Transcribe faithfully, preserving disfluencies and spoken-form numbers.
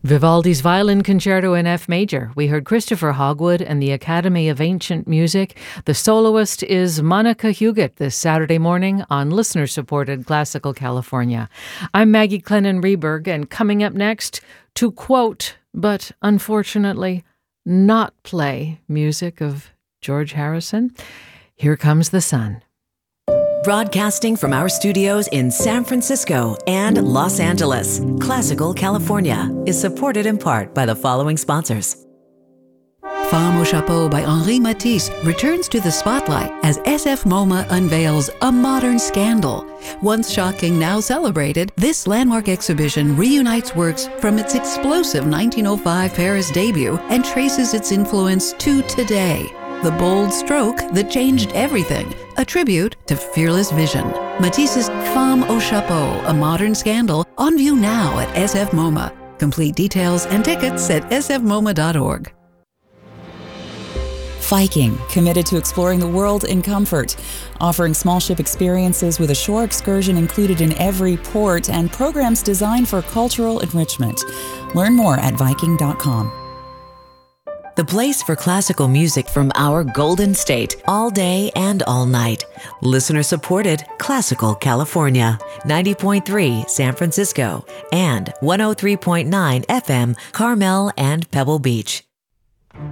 Vivaldi's Violin Concerto in F Major. We heard Christopher Hogwood and the Academy of Ancient Music. The soloist is Monica Huguet this Saturday morning on listener-supported Classical California. I'm Maggie Clennon-Reberg, and coming up next, to quote, but unfortunately not play, music of George Harrison, Here Comes the Sun. Broadcasting from our studios in San Francisco and Los Angeles, Classical California is supported in part by the following sponsors. Femme au Chapeau by Henri Matisse returns to the spotlight as S F MoMA unveils A Modern Scandal. Once shocking, now celebrated, this landmark exhibition reunites works from its explosive nineteen oh five Paris debut and traces its influence to today. The bold stroke that changed everything, a tribute to fearless vision. Matisse's Femme au Chapeau, A Modern Scandal, on view now at S F MoMA. Complete details and tickets at s f moma dot org. Viking, committed to exploring the world in comfort, offering small ship experiences with a shore excursion included in every port and programs designed for cultural enrichment. Learn more at viking dot com. The place for classical music from our Golden State, all day and all night. Listener-supported Classical California, ninety point three San Francisco, and one oh three point nine F M Carmel and Pebble Beach.